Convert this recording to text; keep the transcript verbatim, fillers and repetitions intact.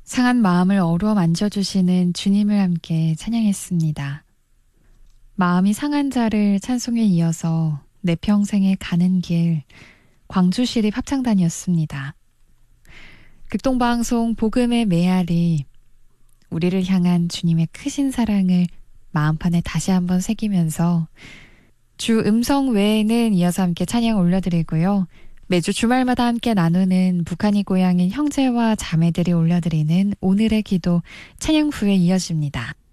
상한 마음을 어루어 만져주시는 주님을 함께 찬양했습니다. 마음이 상한 자를 찬송에 이어서 내 평생에 가는 길 광주시립 합창단이었습니다. 극동방송 복음의 메아리, 우리를 향한 주님의 크신 사랑을 마음판에 다시 한번 새기면서 주 음성 외에는 이어서 함께 찬양 올려드리고요. 매주 주말마다 함께 나누는 북한이 고향인 형제와 자매들이 올려드리는 오늘의 기도 찬양 후에 이어집니다.